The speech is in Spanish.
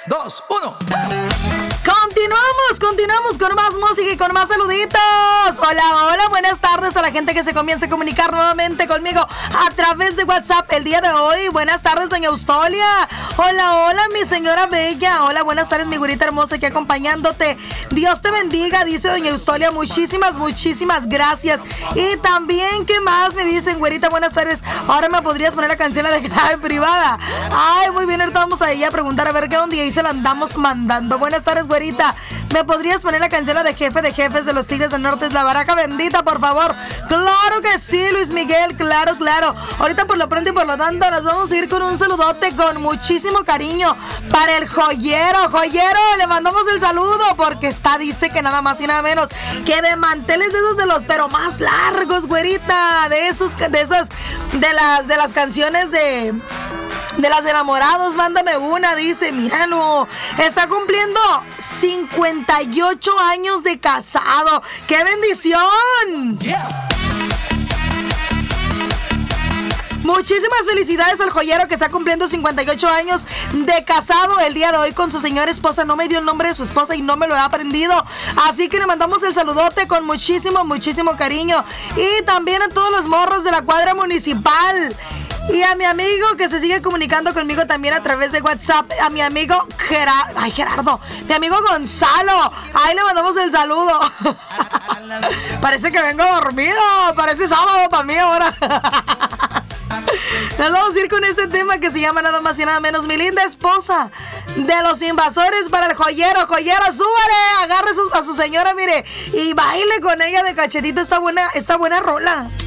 2, 1. Continuamos con más música y con más saluditos. Hola, buenas tardes a la gente que se comienza a comunicar nuevamente conmigo a través de WhatsApp el día de hoy. Buenas tardes, doña Eustolia. Hola, mi señora bella. Hola, buenas tardes, mi güerita hermosa, aquí acompañándote. Dios te bendiga, dice doña Eustolia. Muchísimas gracias. Y también, ¿qué más me dicen, güerita? Buenas tardes. Ahora me podrías poner la canción de clave privada. Ay, muy bien, ahorita vamos a ella a preguntar a ver qué onda y ahí se la andamos mandando. Buenas tardes, güerita. ¿Me podrías poner la canción de jefe de jefes de los Tigres del Norte? Es la baraja bendita, por favor. Claro que sí, Luis Miguel, claro. Ahorita por lo pronto y por lo tanto nos vamos a ir con un saludote con muchísimo cariño para el joyero. Joyero, le mandamos el saludo porque dice que nada más y nada menos que de manteles de esos de los pero más largos, güerita. De las canciones de las enamorados, mándame una, dice, míralo, está cumpliendo 58 años de casado. ¡Qué bendición! Yeah. Muchísimas felicidades al joyero que está cumpliendo 58 años de casado el día de hoy con su señora esposa. No me dio el nombre de su esposa y no me lo he aprendido. Así que le mandamos el saludote con muchísimo cariño. Y también a todos los morros de la cuadra municipal. Y a mi amigo que se sigue comunicando conmigo también a través de WhatsApp, a mi amigo Gerardo, mi amigo Gonzalo. Ahí le mandamos el saludo. Parece que vengo dormido, parece sábado para mí ahora. Nos vamos a ir con este tema que se llama nada más y nada menos Mi linda esposa de Los Invasores para el joyero. Joyero, súbale, agarre a su señora, mire, y baile con ella de cachetito esta buena rola.